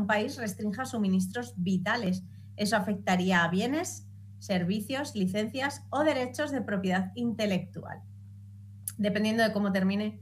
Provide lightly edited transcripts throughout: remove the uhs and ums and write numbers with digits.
país restrinja suministros vitales. Eso afectaría a bienes, servicios, licencias o derechos de propiedad intelectual, dependiendo de cómo termine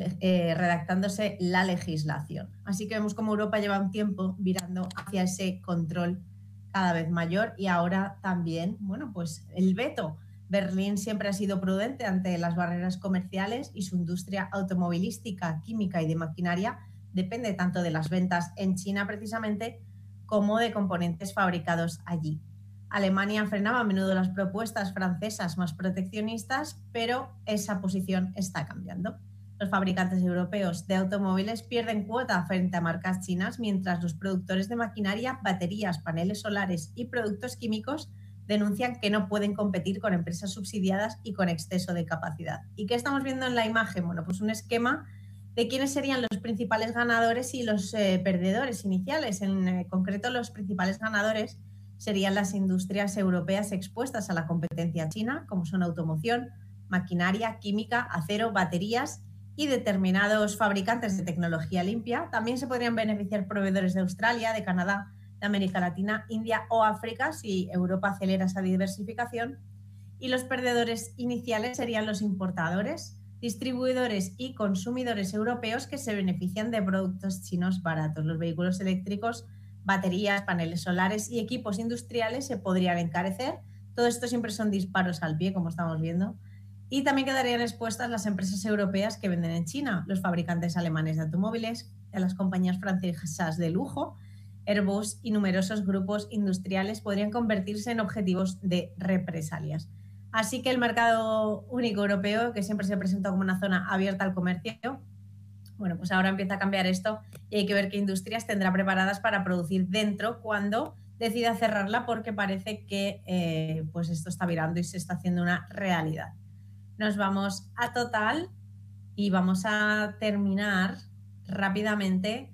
redactándose la legislación. Así que vemos cómo Europa lleva un tiempo virando hacia ese control cada vez mayor y ahora también, bueno, pues el veto. Berlín siempre ha sido prudente ante las barreras comerciales y su industria automovilística, química y de maquinaria depende tanto de las ventas en China precisamente como de componentes fabricados allí. Alemania frenaba a menudo las propuestas francesas más proteccionistas, pero esa posición está cambiando. Los fabricantes europeos de automóviles pierden cuota frente a marcas chinas, mientras los productores de maquinaria, baterías, paneles solares y productos químicos denuncian que no pueden competir con empresas subsidiadas y con exceso de capacidad. ¿Y qué estamos viendo en la imagen? Bueno, pues un esquema de quiénes serían los principales ganadores y los perdedores iniciales. En concreto, los principales ganadores serían las industrias europeas expuestas a la competencia china, como son automoción, maquinaria, química, acero, baterías y determinados fabricantes de tecnología limpia. También se podrían beneficiar proveedores de Australia, de Canadá, de América Latina, India o África si Europa acelera esa diversificación. Y los perdedores iniciales serían los importadores, distribuidores y consumidores europeos que se benefician de productos chinos baratos. Los vehículos eléctricos, baterías, paneles solares y equipos industriales se podrían encarecer. Todo esto siempre son disparos al pie, como estamos viendo. Y también quedarían expuestas las empresas europeas que venden en China, los fabricantes alemanes de automóviles, las compañías francesas de lujo, Airbus y numerosos grupos industriales podrían convertirse en objetivos de represalias. Así que el mercado único europeo, que siempre se presenta como una zona abierta al comercio, bueno, pues ahora empieza a cambiar esto y hay que ver qué industrias tendrá preparadas para producir dentro cuando decida cerrarla, porque parece que pues esto está virando y se está haciendo una realidad. Nos vamos a Total y vamos a terminar rápidamente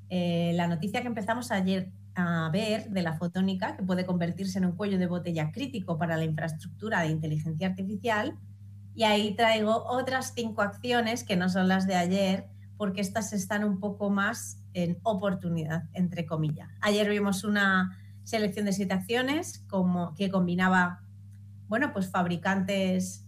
la noticia que empezamos ayer a ver de la fotónica, que puede convertirse en un cuello de botella crítico para la infraestructura de inteligencia artificial. Y ahí traigo otras 5 acciones que no son las de ayer, porque estas están un poco más en oportunidad, entre comillas. Ayer vimos una selección de 7 acciones que combinaba, bueno, pues fabricantes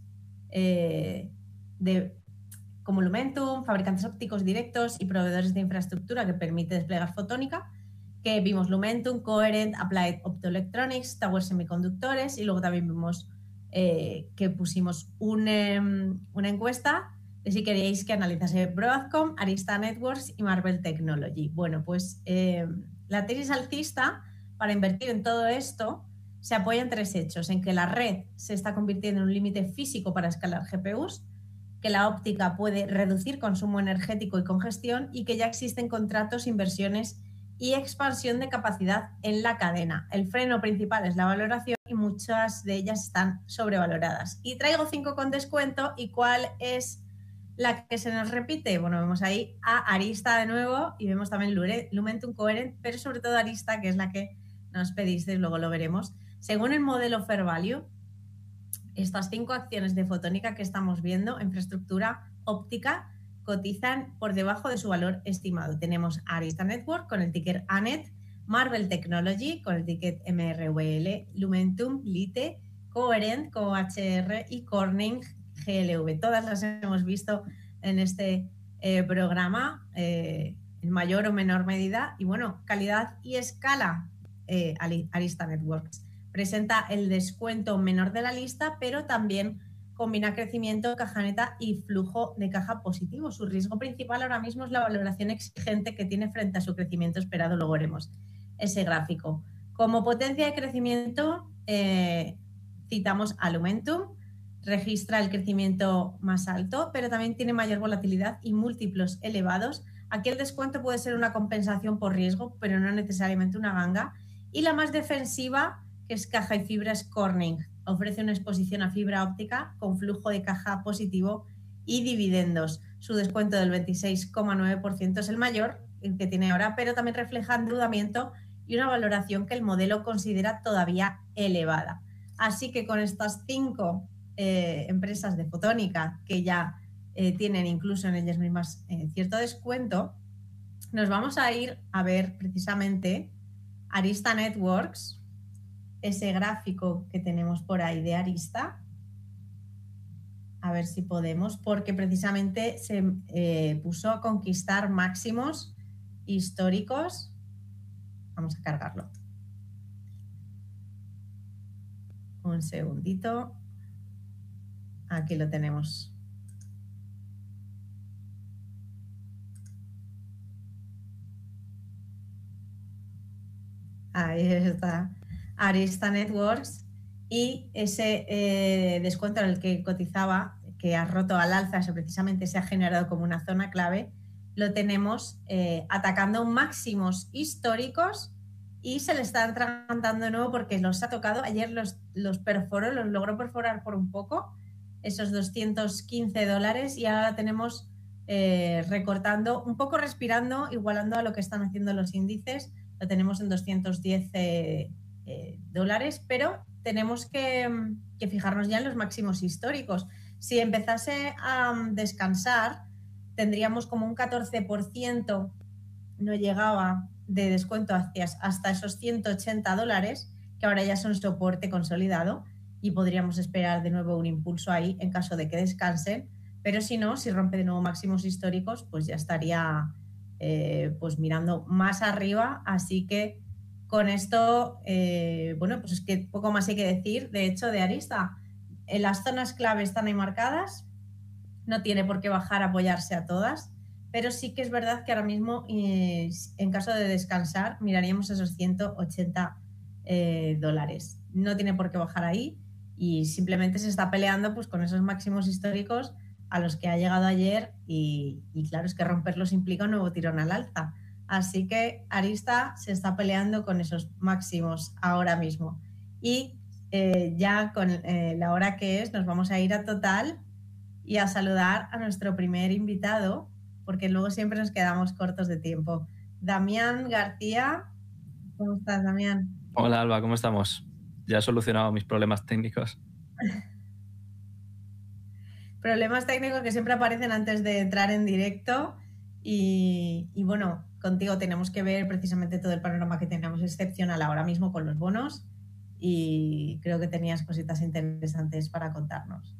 como Lumentum, fabricantes ópticos directos y proveedores de infraestructura que permite desplegar fotónica, que vimos Lumentum, Coherent, Applied Optoelectronics, Tower Semiconductores, y luego también vimos que pusimos una encuesta de si queríais que analizase Broadcom, Arista Networks y Marvell Technology. Bueno, pues la tesis alcista para invertir en todo esto se apoya en 3 hechos: en que la red se está convirtiendo en un límite físico para escalar GPUs, que la óptica puede reducir consumo energético y congestión y que ya existen contratos, inversiones y expansión de capacidad en la cadena. El freno principal es la valoración y muchas de ellas están sobrevaloradas. Y traigo 5 con descuento. ¿Y cuál es la que se nos repite? Bueno, vemos ahí a Arista de nuevo y vemos también Lumentum, Coherent, pero sobre todo Arista, que es la que nos pedisteis, luego lo veremos. Según el modelo Fair Value, estas 5 acciones de fotónica que estamos viendo, infraestructura óptica, cotizan por debajo de su valor estimado. Tenemos Arista Network con el ticker ANET, Marvell Technology con el ticket MRVL, Lumentum, LITE, Coherent, COHR y Corning, GLV. Todas las hemos visto en este programa en mayor o menor medida. Y bueno, calidad y escala, Arista Networks presenta el descuento menor de la lista, pero también combina crecimiento, caja neta y flujo de caja positivo. Su riesgo principal ahora mismo es la valoración exigente que tiene frente a su crecimiento esperado. Luego veremos ese gráfico. Como potencia de crecimiento, citamos a Lumentum, registra el crecimiento más alto, pero también tiene mayor volatilidad y múltiplos elevados. Aquí el descuento puede ser una compensación por riesgo, pero no necesariamente una ganga. Y la más defensiva, que es caja y fibra, es Corning. Ofrece una exposición a fibra óptica con flujo de caja positivo y dividendos. Su descuento del 26,9% es el mayor, el que tiene ahora, pero también refleja endeudamiento y una valoración que el modelo considera todavía elevada. Así que con estas 5 empresas de fotónica que ya tienen incluso en ellas mismas cierto descuento, nos vamos a ir a ver precisamente Arista Networks, ese gráfico que tenemos por ahí de Arista. A ver si podemos, porque precisamente se puso a conquistar máximos históricos. Vamos a cargarlo. Un segundito. Aquí lo tenemos. Ahí está. Arista Networks. Y ese descuento en el que cotizaba, que ha roto al alza, eso precisamente se ha generado como una zona clave, lo tenemos atacando máximos históricos y se le está atragantando de nuevo porque los ha tocado. Ayer los perforó, los logró perforar por un poco, esos $215, y ahora tenemos recortando, un poco respirando, igualando a lo que están haciendo los índices. Lo tenemos en 210 dólares, pero tenemos que fijarnos ya en los máximos históricos. Si empezase a descansar, tendríamos como un 14%, no llegaba de descuento hasta esos $180, que ahora ya son soporte consolidado, y podríamos esperar de nuevo un impulso ahí en caso de que descansen, pero si no, si rompe de nuevo máximos históricos, pues ya estaría pues mirando más arriba. Así que con esto, bueno, pues es que poco más hay que decir. De hecho, de Arista, las zonas clave están ahí marcadas, no tiene por qué bajar a apoyarse a todas, pero sí que es verdad que ahora mismo, en caso de descansar, miraríamos esos 180 dólares. No tiene por qué bajar ahí y simplemente se está peleando pues con esos máximos históricos a los que ha llegado ayer, y claro, es que romperlos implica un nuevo tirón al alza. Así que Arista se está peleando con esos máximos ahora mismo. Y ya con la hora que es, nos vamos a ir a Total y a saludar a nuestro primer invitado, porque luego siempre nos quedamos cortos de tiempo. Damián García, ¿cómo estás, Damián? Hola, Alba, ¿cómo estamos? Ya he solucionado mis problemas técnicos. Problemas técnicos que siempre aparecen antes de entrar en directo, y bueno, contigo tenemos que ver precisamente todo el panorama que tenemos excepcional ahora mismo con los bonos, y creo que tenías cositas interesantes para contarnos.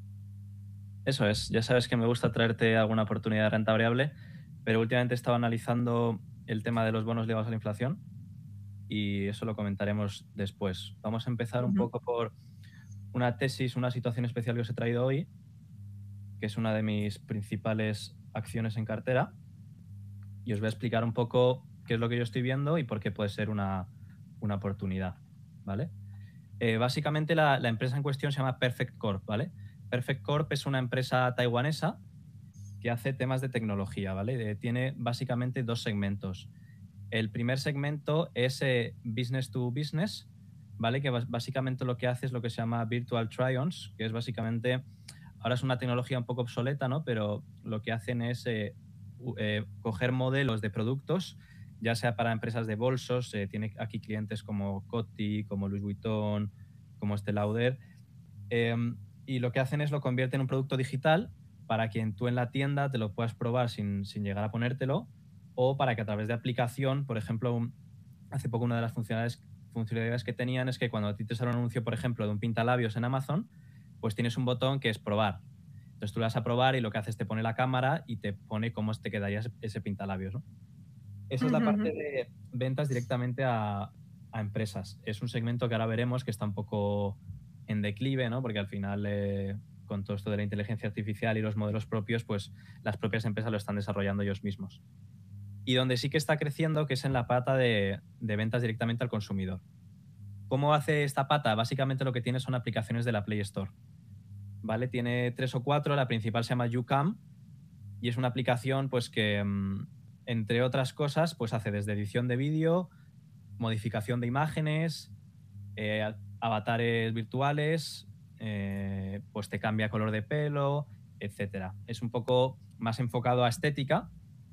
Eso es, ya sabes que me gusta traerte alguna oportunidad de renta variable, pero últimamente he estado analizando el tema de los bonos ligados a la inflación y eso lo comentaremos después. Vamos a empezar un poco por una tesis, una situación especial que os he traído hoy, que es una de mis principales acciones en cartera, y os voy a explicar un poco qué es lo que yo estoy viendo y por qué puede ser una oportunidad, ¿vale? Básicamente la empresa en cuestión se llama Perfect Corp, ¿vale? Perfect Corp es una empresa taiwanesa que hace temas de tecnología, ¿vale? Tiene básicamente dos segmentos. El primer segmento es business to business, ¿vale? Que básicamente lo que hace es lo que se llama virtual try-ons, que es básicamente, ahora es una tecnología un poco obsoleta, ¿no? Pero lo que hacen es coger modelos de productos, ya sea para empresas de bolsos, tiene aquí clientes como Coty, como Louis Vuitton, como Estée Lauder, y lo que hacen es lo convierten en un producto digital para que tú en la tienda te lo puedas probar sin llegar a ponértelo, o para que a través de aplicación, por ejemplo, hace poco una de las funcionalidades que tenían es que cuando a ti te sale un anuncio, por ejemplo, de un pintalabios en Amazon, pues tienes un botón que es probar. Entonces tú le das a probar y lo que haces es te pone la cámara y te pone cómo te quedaría ese pintalabios, ¿no? Esa es la parte de ventas directamente a empresas. Es un segmento que ahora veremos que está un poco en declive, ¿no? Porque al final, con todo esto de la inteligencia artificial y los modelos propios, pues las propias empresas lo están desarrollando ellos mismos. Y donde sí que está creciendo, que es en la pata de ventas directamente al consumidor. ¿Cómo hace esta pata? Básicamente lo que tiene son aplicaciones de la Play Store, ¿vale? Tiene 3 o 4, la principal se llama YouCam y es una aplicación pues que, entre otras cosas, pues hace desde edición de vídeo, modificación de imágenes, avatares virtuales, pues te cambia color de pelo, etcétera. Es un poco más enfocado a estética.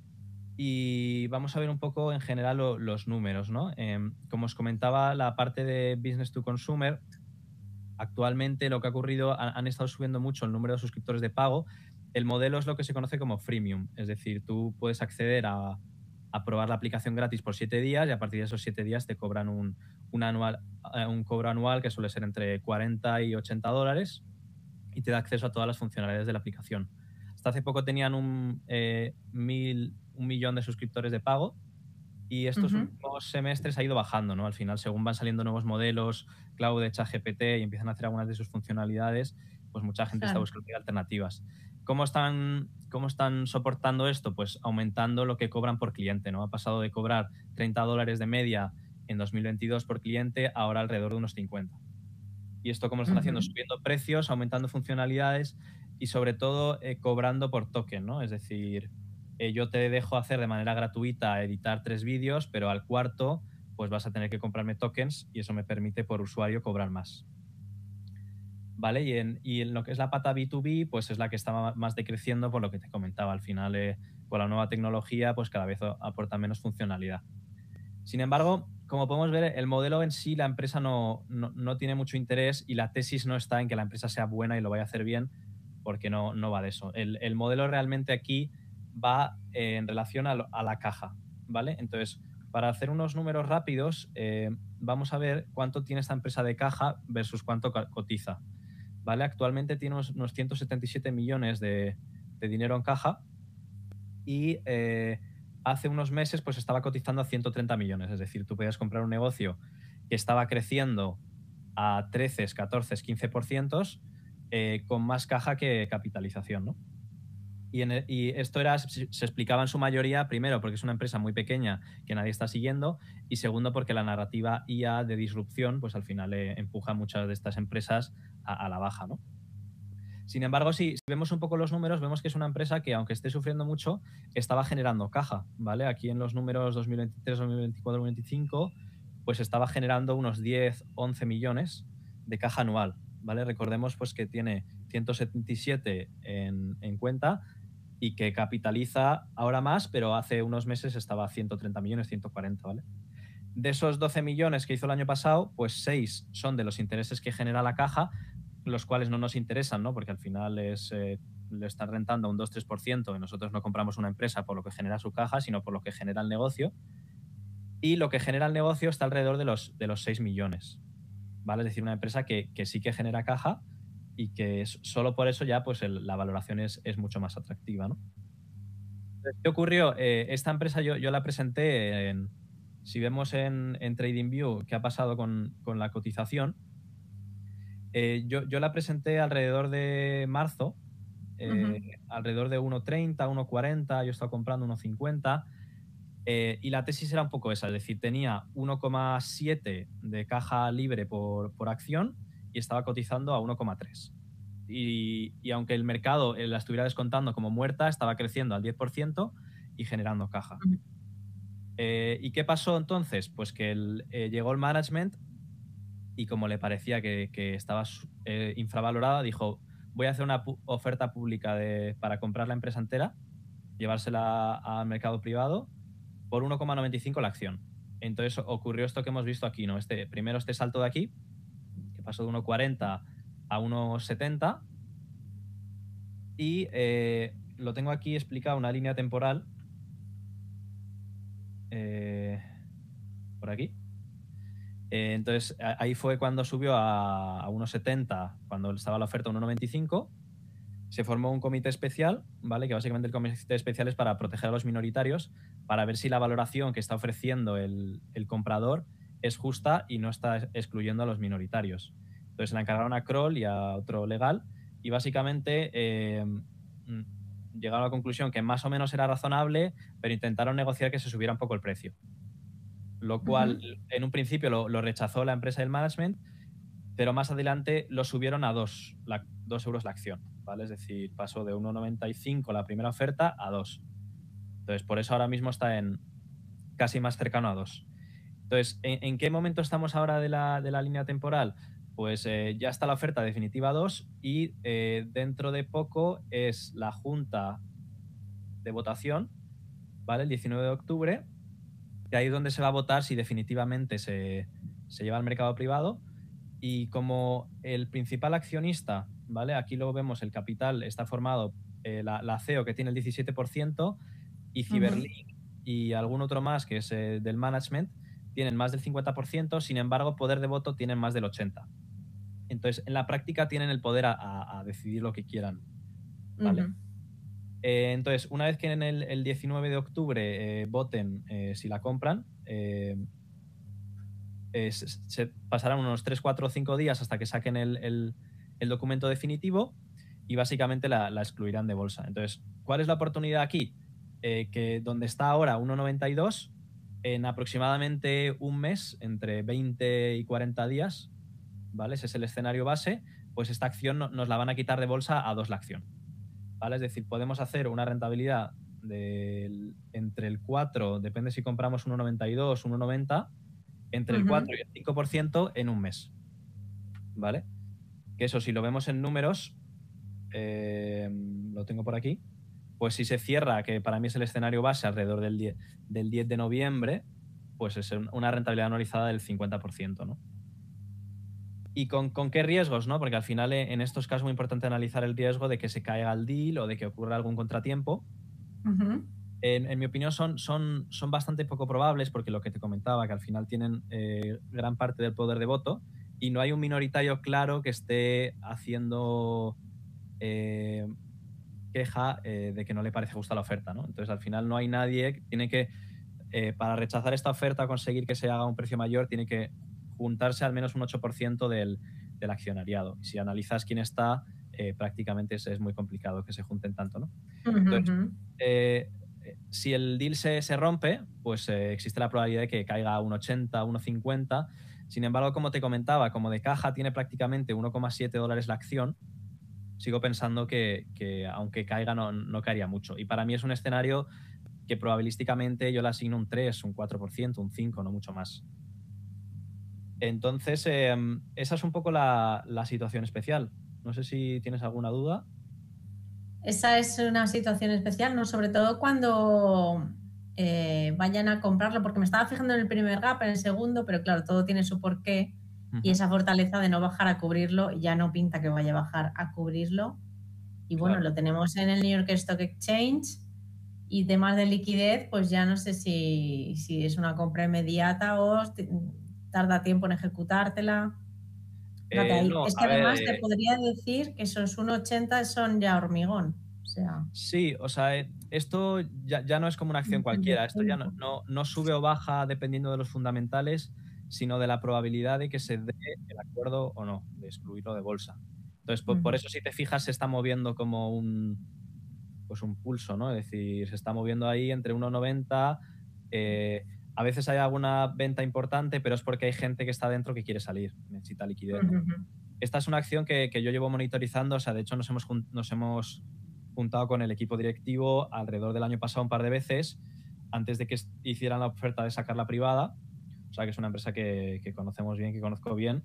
Y vamos a ver un poco en general los números, ¿no? Como os comentaba, la parte de business to consumer, actualmente lo que ha ocurrido, han estado subiendo mucho el número de suscriptores de pago. El modelo es lo que se conoce como freemium, es decir, tú puedes acceder a a probar la aplicación gratis por 7 días y a partir de esos 7 días te cobran un cobro anual que suele ser entre 40 y 80 dólares y te da acceso a todas las funcionalidades de la aplicación. Hasta hace poco tenían un millón de suscriptores de pago y estos últimos semestres ha ido bajando, ¿no? Al final, según van saliendo nuevos modelos, Cloud, ChatGPT y empiezan a hacer algunas de sus funcionalidades, pues mucha gente está buscando alternativas. ¿Cómo están soportando esto? Pues aumentando lo que cobran por cliente, ¿no? Ha pasado de cobrar 30 dólares de media en 2022 por cliente, ahora alrededor de unos 50. ¿Y esto cómo lo están haciendo? Subiendo precios, aumentando funcionalidades y sobre todo cobrando por token, ¿no? Es decir, yo te dejo hacer de manera gratuita editar 3 vídeos, pero al cuarto pues vas a tener que comprarme tokens y eso me permite por usuario cobrar más. ¿Vale? Y en lo que es la pata B2B, pues es la que está más decreciendo por lo que te comentaba. Al final, con la nueva tecnología, pues cada vez aporta menos funcionalidad. Sin embargo, como podemos ver, el modelo en sí, la empresa no tiene mucho interés y la tesis no está en que la empresa sea buena y lo vaya a hacer bien, porque no va de eso. El modelo realmente aquí va en relación a la caja, ¿vale? Entonces, para hacer unos números rápidos, vamos a ver cuánto tiene esta empresa de caja versus cuánto cotiza, ¿vale? Actualmente tiene unos 177 millones de dinero en caja y hace unos meses pues estaba cotizando a 130 millones. Es decir, tú podías comprar un negocio que estaba creciendo a 13, 14, 15% con más caja que capitalización, ¿no? Y esto se explicaba en su mayoría, primero, porque es una empresa muy pequeña que nadie está siguiendo, y segundo, porque la narrativa IA de disrupción, pues al final empuja a muchas de estas empresas a la baja, ¿no? Sin embargo, si vemos un poco los números, vemos que es una empresa que, aunque esté sufriendo mucho, estaba generando caja, ¿vale? Aquí en los números 2023, 2024, 2025, pues estaba generando unos 10, 11 millones de caja anual, ¿vale? Recordemos pues que tiene 177 en cuenta y que capitaliza ahora más, pero hace unos meses estaba a 130 millones, 140, ¿vale? De esos 12 millones que hizo el año pasado, pues 6 son de los intereses que genera la caja, los cuales no nos interesan, ¿no? Porque al final le están rentando un 2-3% y nosotros no compramos una empresa por lo que genera su caja, sino por lo que genera el negocio. Y lo que genera el negocio está alrededor de los 6 millones, ¿vale? Es decir, una empresa que sí que genera caja y que solo por eso ya pues la valoración es mucho más atractiva, ¿no? ¿Qué ocurrió? Esta empresa yo la presenté si vemos en TradingView qué ha pasado con la cotización, yo la presenté alrededor de marzo, alrededor de 1.30, 1.40, yo estaba comprando 1.50 y la tesis era un poco esa, es decir, tenía 1,7 de caja libre por acción y estaba cotizando a 1,3. Y aunque el mercado la estuviera descontando como muerta, estaba creciendo al 10% y generando caja. ¿Y qué pasó entonces? Pues que llegó el management y como le parecía que estaba infravalorada, dijo, voy a hacer una oferta pública para comprar la empresa entera, llevársela al mercado privado por 1,95 la acción. Entonces ocurrió esto que hemos visto aquí, ¿no? Primero este salto de aquí, que pasó de 1,40 a 1,70 y lo tengo aquí explicado, una línea temporal por aquí. Entonces ahí fue cuando subió a 1,70, cuando estaba la oferta a 1,95. Se formó un comité especial, ¿vale? Que básicamente el comité especial es para proteger a los minoritarios, para ver si la valoración que está ofreciendo el comprador es justa y no está excluyendo a los minoritarios. Entonces la encargaron a Kroll y a otro legal y básicamente llegaron a la conclusión que más o menos era razonable, pero intentaron negociar que se subiera un poco el precio. Lo cual en un principio lo rechazó la empresa del management, pero más adelante lo subieron a 2 euros la acción, ¿vale? Es decir, pasó de 1,95 la primera oferta a 2. Entonces, por eso ahora mismo está en casi más cercano a 2. Entonces, ¿en qué momento estamos ahora de la línea temporal? Pues ya está la oferta definitiva a 2 y dentro de poco es la junta de votación, ¿vale? El 19 de octubre, que ahí es donde se va a votar si definitivamente se lleva al mercado privado. Y como el principal accionista, ¿vale? Aquí luego vemos el capital está formado, la CEO que tiene el 17% y Cyberlink y algún otro más que es del management tienen más del 50%, sin embargo, poder de voto tienen más del 80%. Entonces, en la práctica tienen el poder a decidir lo que quieran, ¿vale? Entonces, una vez que en el 19 de octubre voten si la compran, se pasarán unos 3, 4 o 5 días hasta que saquen el documento definitivo y básicamente la excluirán de bolsa. Entonces, ¿cuál es la oportunidad aquí? Que donde está ahora 1,92, en aproximadamente un mes, entre 20 y 40 días, ¿vale? Ese es el escenario base, pues esta acción nos la van a quitar de bolsa a 2 la acción, ¿vale? Es decir, podemos hacer una rentabilidad entre el 4, depende si compramos 1,92, 1,90, entre el 4 y el 5% en un mes, ¿vale? Que eso, si lo vemos en números, lo tengo por aquí, pues si se cierra, que para mí es el escenario base, alrededor del 10 de noviembre, pues es una rentabilidad anualizada del 50%, ¿no? ¿Y con qué riesgos, no? Porque al final en estos casos es muy importante analizar el riesgo de que se caiga el deal o de que ocurra algún contratiempo. En mi opinión son bastante poco probables porque lo que te comentaba, que al final tienen gran parte del poder de voto y no hay un minoritario claro que esté haciendo queja de que no le parece justa la oferta, ¿no? Entonces al final no hay nadie que tiene que, para rechazar esta oferta, conseguir que se haga un precio mayor, tiene que juntarse al menos un 8% del accionariado. Y si analizas quién está, prácticamente es muy complicado que se junten tanto, ¿no? Entonces, si el deal se rompe, pues existe la probabilidad de que caiga a 1,80, 1,50. Sin embargo, como te comentaba, como de caja tiene prácticamente $1,7 la acción, sigo pensando que aunque caiga no caería mucho. Y para mí es un escenario que probabilísticamente yo le asigno un 3, un 4%, un 5%, no mucho más. Entonces, esa es un poco la situación especial. No sé si tienes alguna duda. Esa es una situación especial, ¿no? Sobre todo cuando vayan a comprarlo, porque me estaba fijando en el primer gap, en el segundo, pero claro, todo tiene su porqué y esa fortaleza de no bajar a cubrirlo ya no pinta que vaya a bajar a cubrirlo. Y bueno, Claro. lo tenemos en el New York Stock Exchange y temas de liquidez, pues ya no sé si es una compra inmediata o tarda tiempo en ejecutártela. Fíjate ahí. No, Es que a ver, además te podría decir que esos 1,80 son ya hormigón. O sea, sí, o sea, esto ya no es como una acción cualquiera. Esto ya no sube o baja dependiendo de los fundamentales, sino de la probabilidad de que se dé el acuerdo o no, de excluirlo de bolsa. Entonces, por eso, si te fijas, se está moviendo como un pulso, ¿no? Es decir, se está moviendo ahí entre 1,90. A veces hay alguna venta importante, pero es porque hay gente que está dentro que quiere salir, necesita liquidez, ¿no? Esta es una acción que yo llevo monitorizando, o sea, de hecho nos hemos juntado con el equipo directivo alrededor del año pasado un par de veces, antes de que hicieran la oferta de sacarla privada, o sea, que es una empresa que conocemos bien, que conozco bien,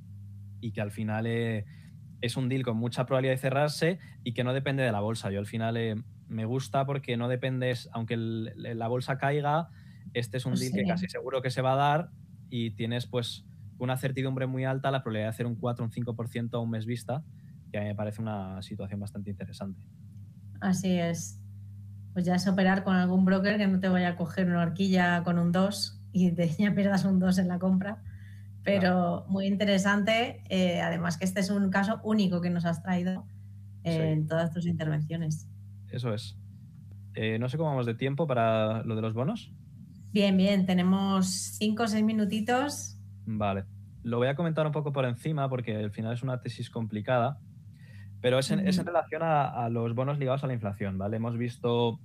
y que al final es un deal con mucha probabilidad de cerrarse y que no depende de la bolsa. Yo al final me gusta porque no dependes, aunque la bolsa caiga, este es un deal que casi seguro que se va a dar y tienes pues una certidumbre muy alta, la probabilidad de hacer un 4 o un 5% a un mes vista, que a mí me parece una situación bastante interesante. así es. Pues ya es operar con algún broker que no te vaya a coger una horquilla con un 2 y ya pierdas un 2 en la compra. Pero claro, muy interesante. Además que este es un caso único que nos has traído en todas tus intervenciones. Eso es. No sé cómo vamos de tiempo para lo de los bonos. Bien, bien. Tenemos 5 o 6 minutitos. Vale. Lo voy a comentar un poco por encima porque al final es una tesis complicada, pero es en relación a los bonos ligados a la inflación, ¿vale? Hemos visto,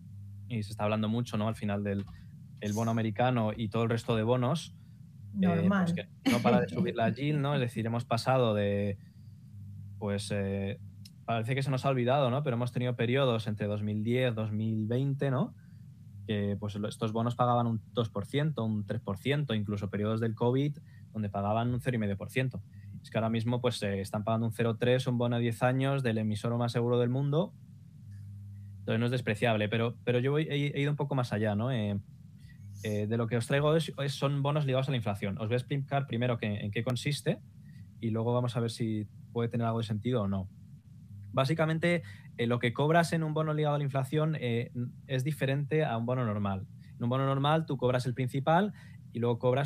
y se está hablando mucho, ¿no? Al final del bono americano y todo el resto de bonos, Normal. pues que no para de subir la yield, ¿no? Es decir, hemos pasado de, pues, parece que se nos ha olvidado, ¿no? Pero hemos tenido periodos entre 2010, 2020, ¿no? Que pues estos bonos pagaban un 2%, un 3%, incluso periodos del COVID donde pagaban un 0,5%. Es que ahora mismo pues están pagando un 0,3, un bono a 10 años del emisor más seguro del mundo. Entonces no es despreciable, pero yo he ido un poco más allá, ¿no? De lo que os traigo son bonos ligados a la inflación. Os voy a explicar primero en qué consiste y luego vamos a ver si puede tener algo de sentido o no. Básicamente, lo que cobras en un bono ligado a la inflación es diferente a un bono normal. En un bono normal tú cobras el principal y luego cobras